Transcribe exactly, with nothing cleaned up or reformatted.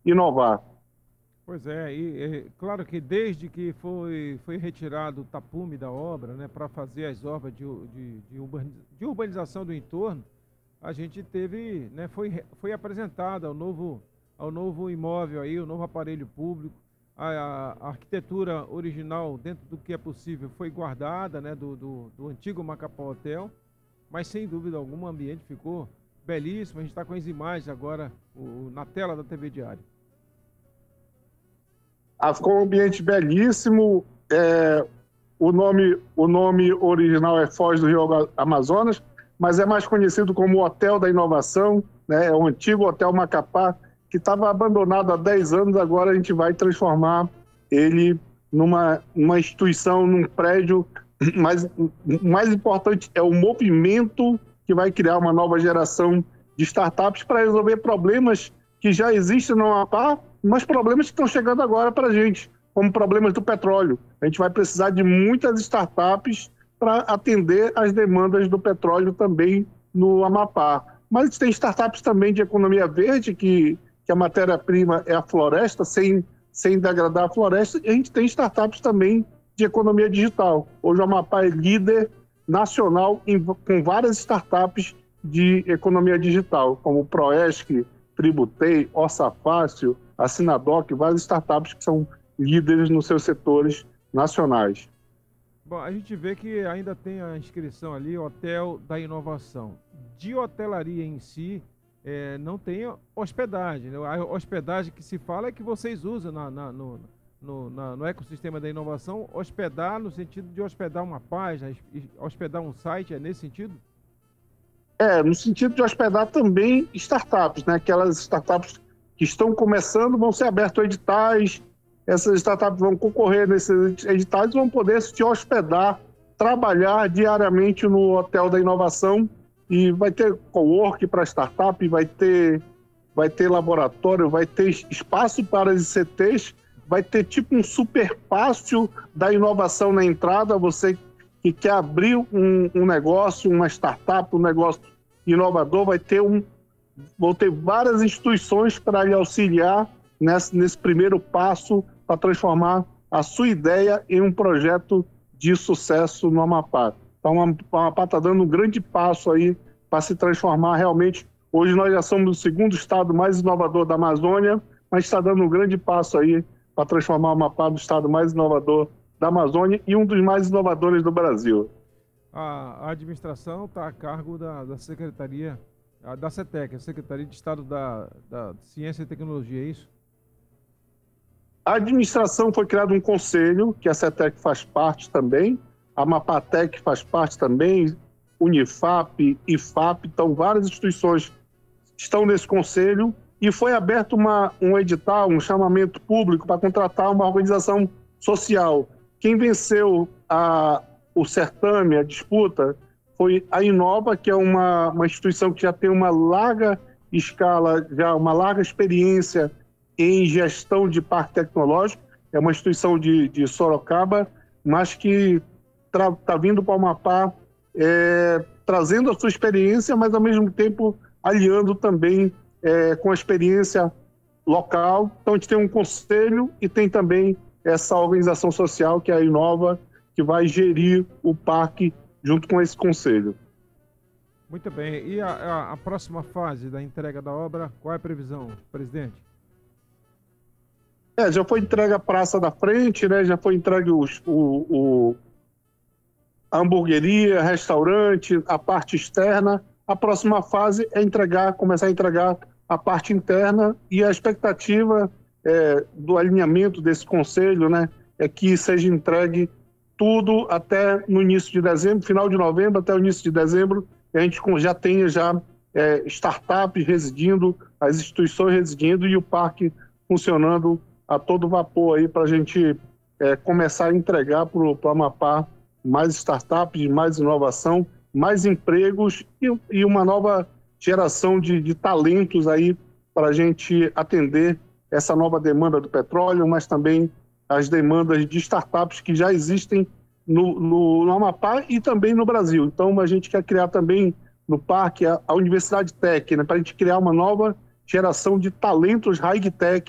inovar. Pois é, e, e claro que desde que foi, foi retirado o tapume da obra, né, para fazer as obras de, u- de, de urbani- de urbanização do entorno, a gente teve, né, foi, re- foi apresentado ao novo, ao novo imóvel aí, o novo aparelho público, a, a- a arquitetura original, dentro do que é possível, foi guardada, né, do, do, do antigo Macapá Hotel, mas sem dúvida alguma o ambiente ficou belíssimo, a gente está com as imagens agora o- na tela da T V Diário. Ah, ficou um ambiente belíssimo. É, o, nome, o nome original é Foz do Rio Amazonas, mas é mais conhecido como Hotel da Inovação, né? É o antigo Hotel Macapá, que estava abandonado há dez anos. Agora a gente vai transformar ele numa uma instituição, num prédio. Mas o mais importante é o movimento que vai criar uma nova geração de startups para resolver problemas que já existem no Amapá, mas problemas que estão chegando agora para a gente, como problemas do petróleo. A gente vai precisar de muitas startups para atender às demandas do petróleo também no Amapá. Mas tem startups também de economia verde, que, que a matéria-prima é a floresta, sem, sem degradar a floresta, e a gente tem startups também de economia digital. Hoje o Amapá é líder nacional em, com várias startups de economia digital, como o Proesc, Tributei, Orça Fácil, Assinadoc, várias startups que são líderes nos seus setores nacionais. Bom, a gente vê que ainda tem a inscrição ali, Hotel da Inovação. De hotelaria em si, eh, não tem hospedagem, né? A hospedagem que se fala é que vocês usam na, na- no, no, na- no ecossistema da inovação, hospedar no sentido de hospedar uma página, es- hospedar um site, é nesse sentido? É, no sentido de hospedar também startups, né? Aquelas startups que estão começando vão ser abertos editais, essas startups vão concorrer nesses editais e vão poder se hospedar, trabalhar diariamente no Hotel da Inovação e vai ter cowork para startup, vai ter, vai ter laboratório, vai ter espaço para as I C Ts, vai ter tipo um superfácil da inovação na entrada, você que quer abrir um, um negócio, uma startup, um negócio inovador, vai ter um, vão ter várias instituições para lhe auxiliar nesse, nesse primeiro passo para transformar a sua ideia em um projeto de sucesso no Amapá. Então, o Amapá está dando um grande passo aí para se transformar realmente. Hoje nós já somos o segundo estado mais inovador da Amazônia, mas está dando um grande passo aí para transformar o Amapá no estado mais inovador da Amazônia e um dos mais inovadores do Brasil. A, a administração está a cargo da, da Secretaria, a, da CETEC, a Secretaria de Estado da, da Ciência e Tecnologia, é isso? A administração foi criado um conselho, que a CETEC faz parte também, a Mapatec faz parte também, Unifap, IFAP, então várias instituições estão nesse conselho e foi aberto uma, um edital, um chamamento público para contratar uma organização social. Quem venceu a, o certame, a disputa, foi a Inova, que é uma, uma instituição que já tem uma larga escala, já uma larga experiência em gestão de parque tecnológico, é uma instituição de, de Sorocaba, mas que está vindo para o Amapá é, trazendo a sua experiência, mas ao mesmo tempo aliando também é, com a experiência local. Então a gente tem um conselho e tem também essa organização social, que é a Inova, que vai gerir o parque junto com esse conselho. Muito bem. E a, a, a próxima fase da entrega da obra, qual é a previsão, presidente? É, já foi entregue a praça da frente, né? Já foi entregue os, o, o, a hamburgueria, restaurante, a parte externa. A próxima fase é entregar, começar a entregar a parte interna e a expectativa é, do alinhamento desse conselho, né, é que seja entregue tudo até no início de dezembro, final de novembro até o início de dezembro, e a gente já tenha já é, startups residindo, as instituições residindo e o parque funcionando a todo vapor aí para a gente é, começar a entregar para o Amapá mais startups, mais inovação, mais empregos e, e uma nova geração de, de talentos aí para a gente atender essa nova demanda do petróleo, mas também as demandas de startups que já existem no, no, no Amapá e também no Brasil. Então, a gente quer criar também no parque a, a Universidade Tech, né, para a gente criar uma nova geração de talentos high-tech